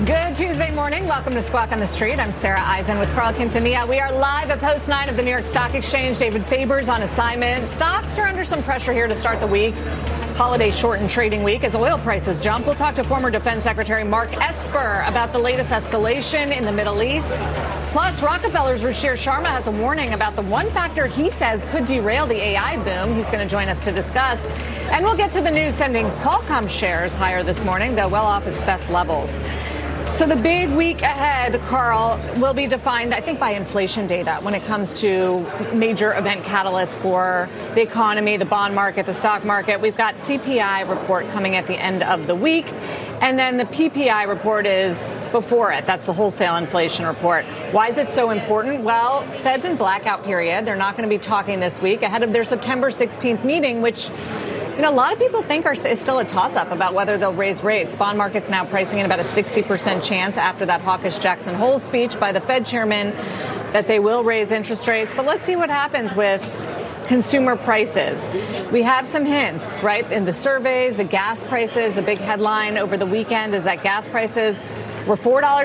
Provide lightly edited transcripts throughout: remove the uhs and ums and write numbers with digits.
Good Tuesday morning. Welcome to Squawk on the Street. I'm Sarah Eisen with Carl Quintanilla. We are live at Post 9 of the New York Stock Exchange. David Faber's on assignment. Stocks are under some pressure here to start the week. Holiday shortened trading week as oil prices jump. We'll talk to former Defense Secretary Mark Esper about the latest escalation in the Middle East. Plus, Rockefeller's Ruchir Sharma has a warning about the one factor he says could derail the AI boom. He's going to join us to discuss. And we'll get to the news sending Qualcomm shares higher this morning, though well off its best levels. So the big week ahead, Carl, will be defined, I think, by inflation data when it comes to major event catalysts for the economy, the bond market, the stock market. We've got CPI report coming at the end of the week, and then the PPI report is before it. That's the wholesale inflation report. Why is it so important? Well, Fed's in blackout period. They're not going to be talking this week ahead of their September 16th meeting, which a lot of people think is still a toss-up about whether they'll raise rates. Bond market's now pricing in about a 60% chance after that hawkish Jackson Hole speech by the Fed chairman that they will raise interest rates. But let's see what happens with consumer prices. We have some hints, right? In the surveys, the gas prices, the big headline over the weekend is that gas prices were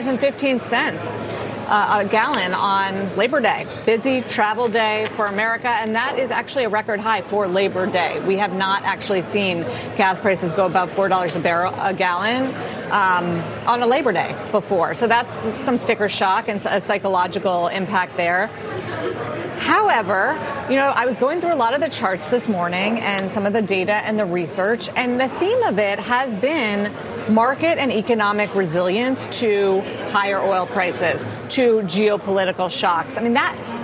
$4.15. A gallon on Labor Day. Busy travel day for America, and that is actually a record high for Labor Day. We have not actually seen gas prices go above $4 a gallon on a Labor Day before. So that's some sticker shock and a psychological impact there. However, I was going through a lot of the charts this morning and some of the data and the research, and the theme of it has been market and economic resilience to higher oil prices, to geopolitical shocks. I mean,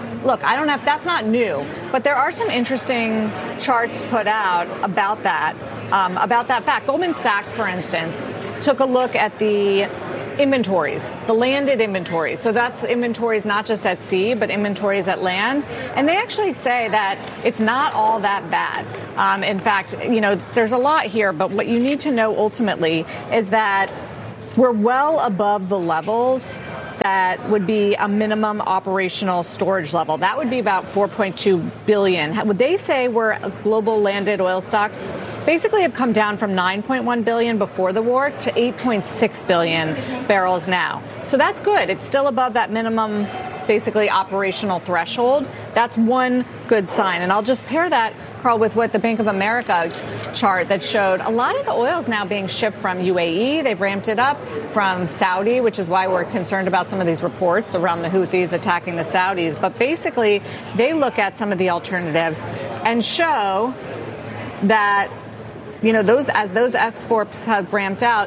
that's not new, but there are some interesting charts put out about that fact. Goldman Sachs, for instance, took a look at the inventories, the landed inventories. So that's inventories not just at sea, but inventories at land. And they actually say that it's not all that bad. In fact, there's a lot here, but what you need to know ultimately is that we're well above the levels that would be a minimum operational storage level. That would be about 4.2 billion. Would they say where global landed oil stocks basically have come down from 9.1 billion before the war to 8.6 billion barrels now. So that's good. It's still above that minimum, basically operational threshold. That's one good sign. And I'll just pair that, Carl, with what the Bank of America chart that showed a lot of the oil is now being shipped from UAE. They've ramped it up from Saudi, which is why we're concerned about some of these reports around the Houthis attacking the Saudis. But basically, they look at some of the alternatives and show that those exports have ramped out,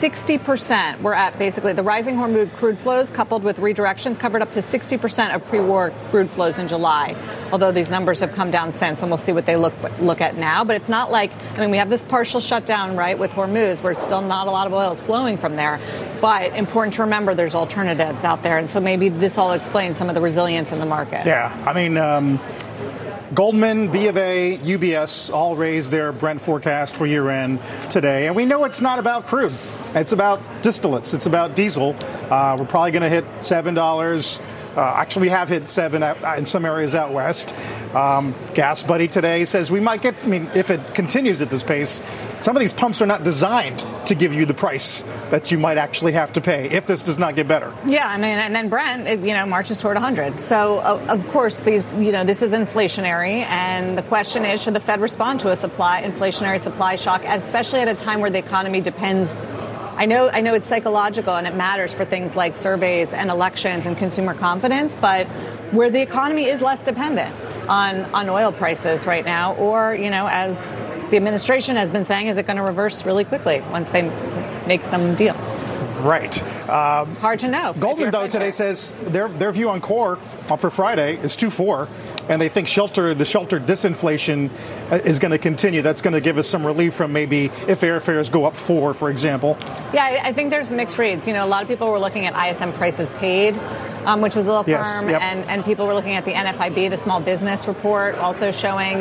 60% were at basically the rising Hormuz crude flows coupled with redirections covered up to 60% of pre-war crude flows in July. Although these numbers have come down since, and we'll see what they look at now. But it's not like, we have this partial shutdown, right, with Hormuz, where still not a lot of oil is flowing from there. But important to remember there's alternatives out there. And so maybe this all explains some of the resilience in the market. Yeah, Goldman, B of A, UBS all raised their Brent forecast for year end today. And we know it's not about crude. It's about distillates. It's about diesel. We're probably going to hit $7. Actually, we have hit $7 in some areas out west. Gas Buddy today says we might get, if it continues at this pace, some of these pumps are not designed to give you the price that you might actually have to pay if this does not get better. Yeah, and then Brent, marches toward 100. So, of course, this is inflationary. And the question is, should the Fed respond to a inflationary supply shock, especially at a time where the economy depends? I know it's psychological and it matters for things like surveys and elections and consumer confidence, but where the economy is less dependent on oil prices right now, or, as the administration has been saying, is it going to reverse really quickly once they make some deal? Right. Hard to know. Goldman, though, today says their view on core for Friday is 2.4, and they think the shelter disinflation is going to continue. That's going to give us some relief from maybe if airfares go up 4, for example. Yeah, I think there's mixed reads. A lot of people were looking at ISM prices paid, which was a little firm, yep. and people were looking at the NFIB, the small business report, also showing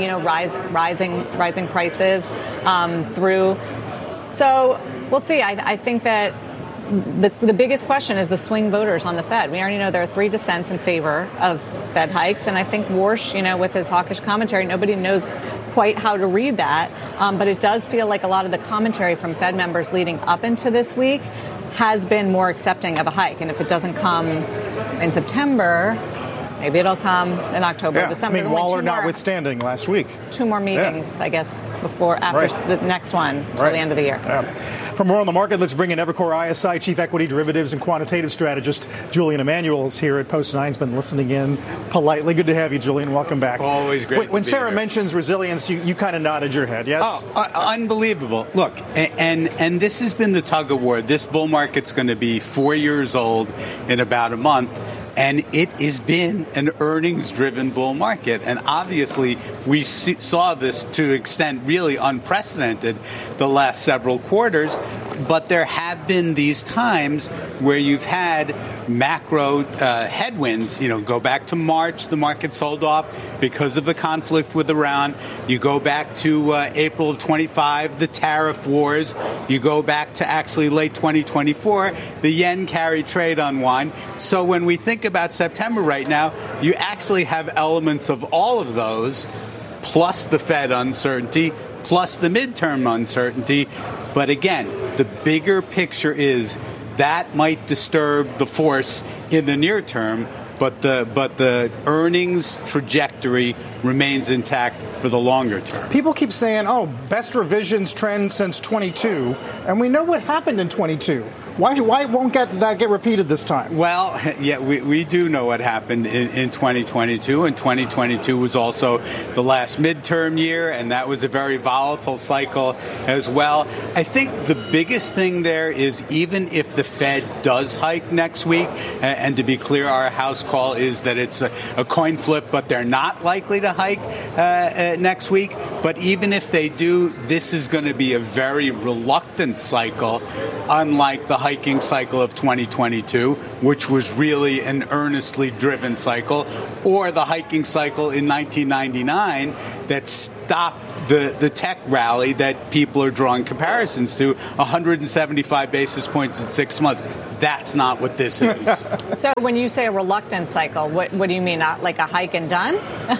rising prices through. So we'll see. I think that the biggest question is the swing voters on the Fed. We already know there are 3 dissents in favor of Fed hikes, and I think Warsh, with his hawkish commentary, nobody knows quite how to read that, but it does feel like a lot of the commentary from Fed members leading up into this week has been more accepting of a hike. And if it doesn't come in September, maybe it'll come in October, December. I mean, Waller notwithstanding last week. 2 more meetings, I guess, after the next one till the end of the year. For more on the market, let's bring in Evercore ISI Chief Equity Derivatives and Quantitative Strategist Julian Emanuel is here at Post 9. He's been listening in politely. Good to have you, Julian. Welcome back. Always great. When Sarah mentions resilience, you kind of nodded your head, yes? Unbelievable. Look, and this has been the tug of war. This bull market's going to be 4 years old in about a month. And it has been an earnings-driven bull market. And obviously, we saw this to an extent really unprecedented the last several quarters. But there have been these times where you've had macro headwinds. Go back to March, the market sold off because of the conflict with Iran. You go back to April of 25, the tariff wars. You go back to actually late 2024, the yen carry trade unwind. So when we think about September right now, you actually have elements of all of those, plus the Fed uncertainty, plus the midterm uncertainty. But again, the bigger picture is that might disturb the force in the near term, but the earnings trajectory remains intact for the longer term. People keep saying, best revisions trend since 22, and we know what happened in 22. Why won't that get repeated this time? Well, yeah, we do know what happened in 2022, and 2022 was also the last midterm year, and that was a very volatile cycle as well. I think the biggest thing there is even if the Fed does hike next week, and to be clear, our house call is that it's a coin flip, but they're not likely to hike next week. But even if they do, this is going to be a very reluctant cycle, unlike the hiking cycle of 2022, which was really an earnestly driven cycle, or the hiking cycle in 1999 that stopped the tech rally that people are drawing comparisons to, 175 basis points in 6 months. That's not what this is. So when you say a reluctant cycle, what do you mean? Not like a hike and done?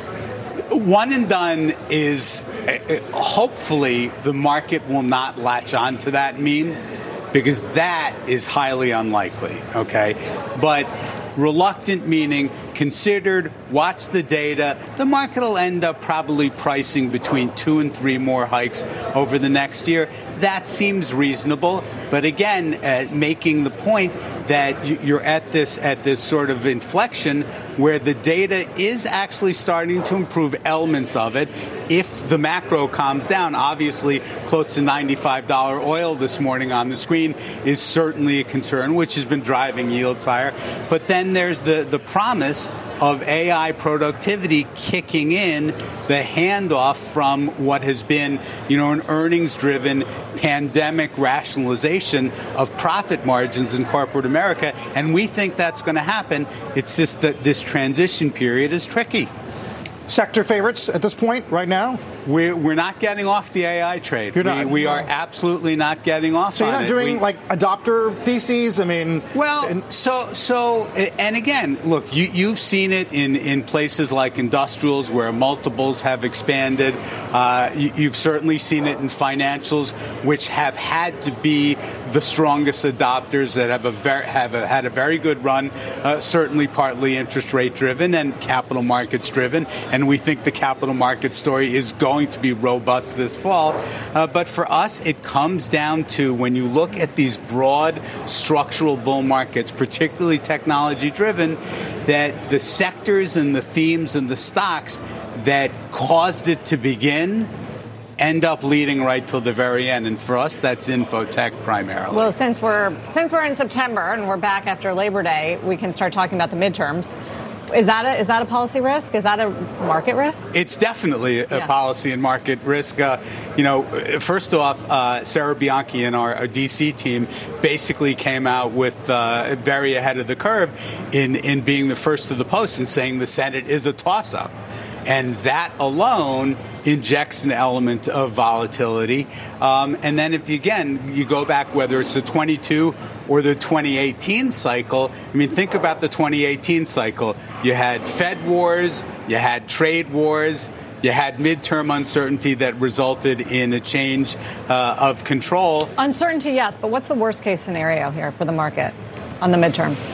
One and done is hopefully the market will not latch on to that meme, because that is highly unlikely, okay? But reluctant meaning considered, watch the data. The market will end up probably pricing between 2 and 3 more hikes over the next year. That seems reasonable. But again, making the point that you're at this sort of inflection where the data is actually starting to improve elements of it. If the macro calms down, obviously close to $95 oil this morning on the screen is certainly a concern, which has been driving yields higher. But then there's the promise of AI productivity kicking in, the handoff from what has been, an earnings-driven pandemic rationalization of profit margins in corporate America. And we think that's going to happen. It's just that this transition period is tricky. Sector favorites at this point, right now? We're not getting off the AI trade. You're not? We are absolutely not getting off so on it. So you're not doing adopter theses? I mean... Well, and again, look, you've seen it in places like industrials where multiples have expanded. You've certainly seen it in financials, which have had to be the strongest adopters that have had a very good run, certainly partly interest rate driven and capital markets driven. And we think the capital market story is going to be robust this fall. But for us, it comes down to when you look at these broad structural bull markets, particularly technology driven, that the sectors and the themes and the stocks that caused it to begin end up leading right till the very end. And for us, that's infotech primarily. Well, since we're in September and we're back after Labor Day, we can start talking about the midterms. Is that a policy risk? Is that a market risk? It's definitely a policy and market risk. First off, Sarah Bianchi and our DC team basically came out with very ahead of the curve in being the first to the post and saying the Senate is a toss-up. And that alone injects an element of volatility. And then if, you go back, whether it's the 22 or the 2018 cycle, think about the 2018 cycle. You had Fed wars, you had trade wars, You had midterm uncertainty that resulted in a change of control. Uncertainty, yes, but what's the worst case scenario here for the market on the midterms?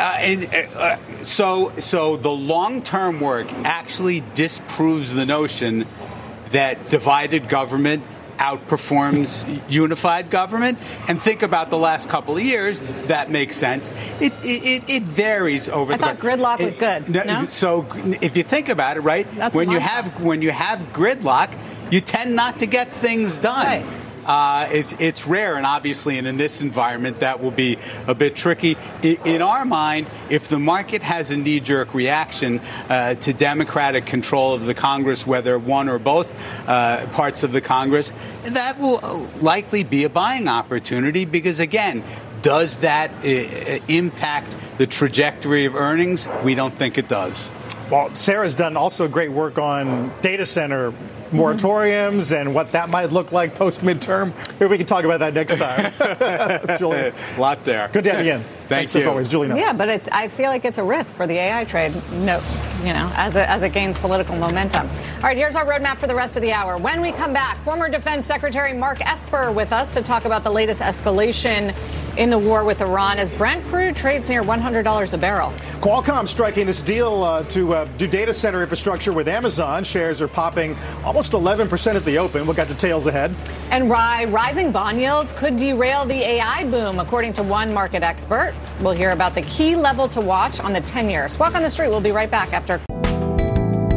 So the long-term work actually disproves the notion that divided government outperforms unified government. And think about the last couple of years. That makes sense. It varies over. I thought gridlock was good. No? So if you think about it, right, when you have gridlock, you tend not to get things done. Right. It's rare, and obviously, and in this environment, that will be a bit tricky. In our mind, if the market has a knee-jerk reaction to Democratic control of the Congress, whether one or both parts of the Congress, that will likely be a buying opportunity because, again, does that impact the trajectory of earnings? We don't think it does. Well, Sarah's done also great work on data center moratoriums and what that might look like post-midterm. Maybe we can talk about that next time. Julie. A lot there. Good to have you in. Thanks you. As always, Julie. Yeah, but I feel like it's a risk for the AI trade. No, as it gains political momentum. All right, here's our roadmap for the rest of the hour. When we come back, former Defense Secretary Mark Esper with us to talk about the latest escalation in the war with Iran as Brent crude trades near $100 a barrel. Qualcomm striking this deal to do data center infrastructure with Amazon. Shares are popping almost 11% at the open. We'll get details ahead. And rising bond yields could derail the AI boom, according to one market expert. We'll hear about the key level to watch on the 10-year. Squawk on the Street. We'll be right back after.